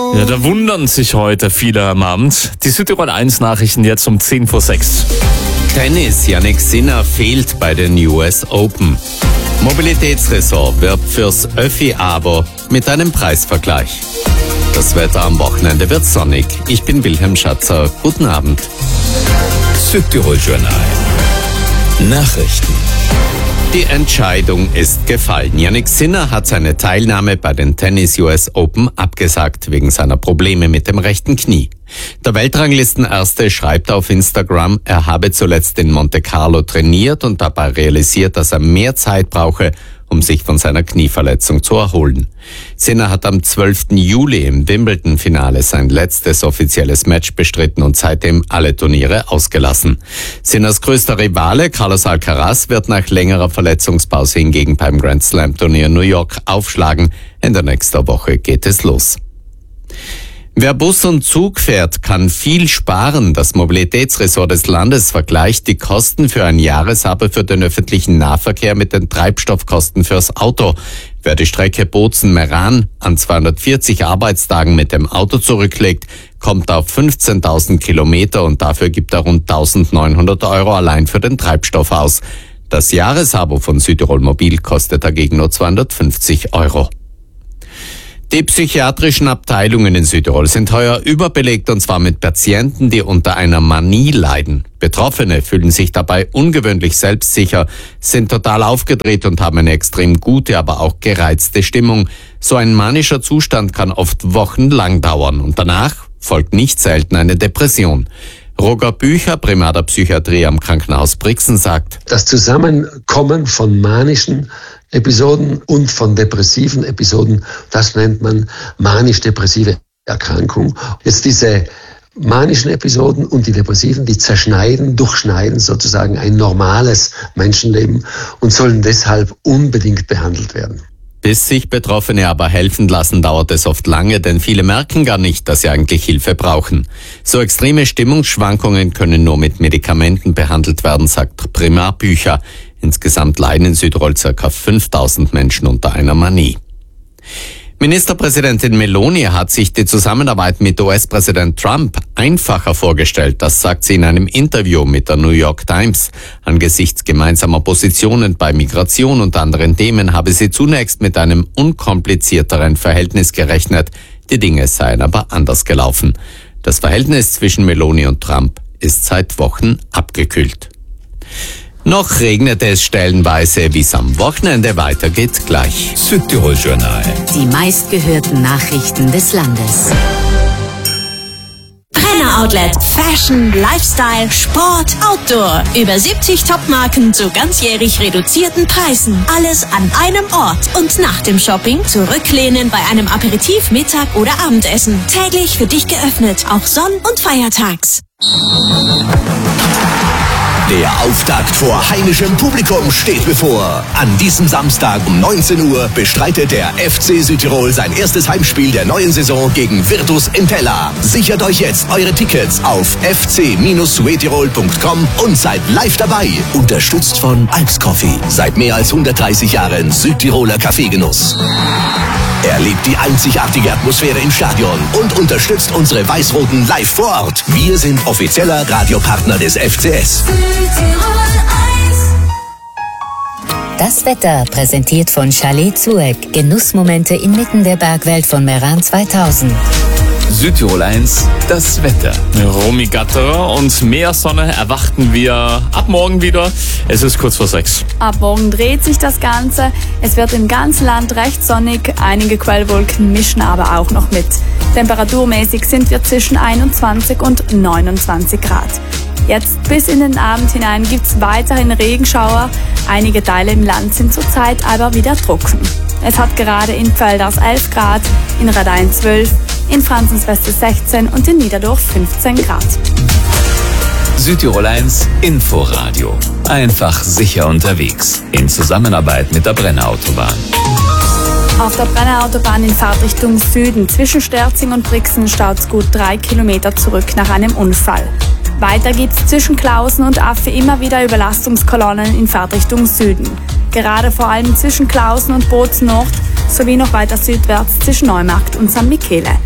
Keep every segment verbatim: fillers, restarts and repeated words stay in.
Ja, da wundern sich heute viele am Abend. Die Südtirol eins Nachrichten jetzt um zehn vor sechs. Tennis, Jannik Sinner fehlt bei den U S Open. Mobilitätsressort wirbt fürs Öffi-Abo mit einem Preisvergleich. Das Wetter am Wochenende wird sonnig. Ich bin Wilhelm Schatzer. Guten Abend. Südtirol Journal. Nachrichten. Die Entscheidung ist gefallen. Jannik Sinner hat seine Teilnahme bei den Tennis U S Open abgesagt wegen seiner Probleme mit dem rechten Knie. Der Weltranglistenerste schreibt auf Instagram, er habe zuletzt in Monte Carlo trainiert und dabei realisiert, dass er mehr Zeit brauche, um sich von seiner Knieverletzung zu erholen. Sinner hat am zwölften Juli im Wimbledon-Finale sein letztes offizielles Match bestritten und seitdem alle Turniere ausgelassen. Sinners größter Rivale, Carlos Alcaraz, wird nach längerer Verletzungspause hingegen beim Grand Slam-Turnier New York aufschlagen. Ende nächster Woche geht es los. Wer Bus und Zug fährt, kann viel sparen. Das Mobilitätsressort des Landes vergleicht die Kosten für ein Jahresabo für den öffentlichen Nahverkehr mit den Treibstoffkosten fürs Auto. Wer die Strecke Bozen-Meran an zweihundertvierzig Arbeitstagen mit dem Auto zurücklegt, kommt auf fünfzehntausend Kilometer und dafür gibt er rund eintausendneunhundert Euro allein für den Treibstoff aus. Das Jahresabo von Südtirol Mobil kostet dagegen nur zweihundertfünfzig Euro. Die psychiatrischen Abteilungen in Südtirol sind heuer überbelegt und zwar mit Patienten, die unter einer Manie leiden. Betroffene fühlen sich dabei ungewöhnlich selbstsicher, sind total aufgedreht und haben eine extrem gute, aber auch gereizte Stimmung. So ein manischer Zustand kann oft wochenlang dauern und danach folgt nicht selten eine Depression. Roger Bücher, Primar der Psychiatrie am Krankenhaus Brixen, sagt: Das Zusammenkommen von manischen Episoden und von depressiven Episoden, das nennt man manisch-depressive Erkrankung. Jetzt diese manischen Episoden und die depressiven, die zerschneiden, durchschneiden sozusagen ein normales Menschenleben und sollen deshalb unbedingt behandelt werden. Bis sich Betroffene aber helfen lassen, dauert es oft lange, denn viele merken gar nicht, dass sie eigentlich Hilfe brauchen. So extreme Stimmungsschwankungen können nur mit Medikamenten behandelt werden, sagt Primar Bücher. Insgesamt leiden in Südtirol ca. fünftausend Menschen unter einer Manie. Ministerpräsidentin Meloni hat sich die Zusammenarbeit mit U S-Präsident Trump einfacher vorgestellt. Das sagt sie in einem Interview mit der New York Times. Angesichts gemeinsamer Positionen bei Migration und anderen Themen habe sie zunächst mit einem unkomplizierteren Verhältnis gerechnet. Die Dinge seien aber anders gelaufen. Das Verhältnis zwischen Meloni und Trump ist seit Wochen abgekühlt. Noch regnete es stellenweise, wie es am Wochenende weitergeht, gleich. Südtirol Journal. Die meistgehörten Nachrichten des Landes. Brenner Outlet. Fashion, Lifestyle, Sport, Outdoor. Über siebzig Topmarken zu ganzjährig reduzierten Preisen. Alles an einem Ort. Und nach dem Shopping zurücklehnen bei einem Aperitif, Mittag oder Abendessen. Täglich für dich geöffnet, auch sonn- und feiertags. Der Auftakt vor heimischem Publikum steht bevor. An diesem Samstag um neunzehn Uhr bestreitet der F C Südtirol sein erstes Heimspiel der neuen Saison gegen Virtus Entella. Sichert euch jetzt eure Tickets auf f c Südtirol punkt com und seid live dabei. Unterstützt von Alps Coffee. Seit mehr als hundertdreißig Jahren Südtiroler Kaffeegenuss. Erlebt die einzigartige Atmosphäre im Stadion und unterstützt unsere Weiß-Roten live vor Ort. Wir sind offizieller Radiopartner des F C S. Das Wetter präsentiert von Chalet Zueck. Genussmomente inmitten der Bergwelt von Meran zweitausend. Südtirol eins, das Wetter. Romy Gatterer und mehr Sonne erwarten wir ab morgen wieder. Es ist kurz vor sechs. Ab morgen dreht sich das Ganze. Es wird im ganzen Land recht sonnig. Einige Quellwolken mischen aber auch noch mit. Temperaturmäßig sind wir zwischen einundzwanzig und neunundzwanzig Grad. Jetzt bis in den Abend hinein gibt's weiterhin Regenschauer. Einige Teile im Land sind zurzeit aber wieder trocken. Es hat gerade in Pfälders elf Grad, in Radein zwölf, in Franzensweste sechzehn und in Niederdorf fünfzehn Grad. Südtirol eins Inforadio. Einfach sicher unterwegs. In Zusammenarbeit mit der Brenner Autobahn. Auf der Brenner Autobahn in Fahrtrichtung Süden zwischen Sterzing und Brixen staut's gut drei Kilometer zurück nach einem Unfall. Weiter gibt's zwischen Klausen und Affe immer wieder Überlastungskolonnen in Fahrtrichtung Süden. Gerade vor allem zwischen Klausen und Bozen Nord sowie noch weiter südwärts zwischen Neumarkt und San Michele.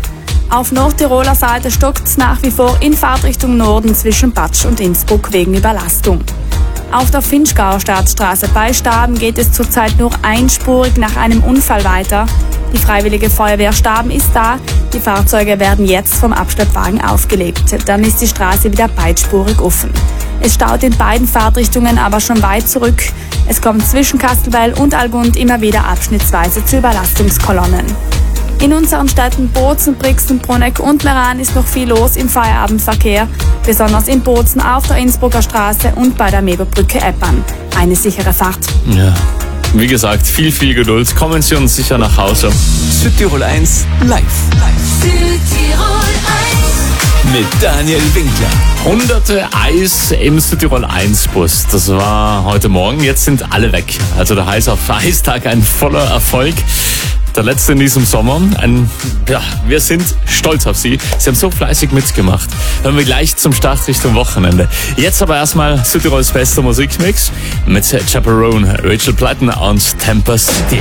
Auf Nordtiroler Seite stockt es nach wie vor in Fahrtrichtung Norden zwischen Batsch und Innsbruck wegen Überlastung. Auf der Finchgauer Staatsstraße bei Staben geht es zurzeit nur einspurig nach einem Unfall weiter. Die Freiwillige Feuerwehr Staben ist da. Die Fahrzeuge werden jetzt vom Abschleppwagen aufgelegt. Dann ist die Straße wieder beidspurig offen. Es staut in beiden Fahrtrichtungen aber schon weit zurück. Es kommt zwischen Kastelbell und Algund immer wieder abschnittsweise zu Überlastungskolonnen. In unseren Städten Bozen, Brixen, Bruneck und Meran ist noch viel los im Feierabendverkehr, besonders in Bozen auf der Innsbrucker Straße und bei der Meberbrücke Eppern. Eine sichere Fahrt. Ja, wie gesagt, viel, viel Geduld. Kommen Sie uns sicher nach Hause. Südtirol eins live. Südtirol eins. Mit Daniel Winkler. Hunderte Eis im Südtirol eins Bus. Das war heute Morgen. Jetzt sind alle weg. Also der Heiß auf Eistag, ein voller Erfolg. Der letzte in diesem Sommer. Ein, ja, wir sind stolz auf Sie. Sie haben so fleißig mitgemacht. Hören wir gleich zum Start Richtung Wochenende. Jetzt aber erstmal Südtirols bester Musikmix mit Chaperone, Rachel Platten und Temper City.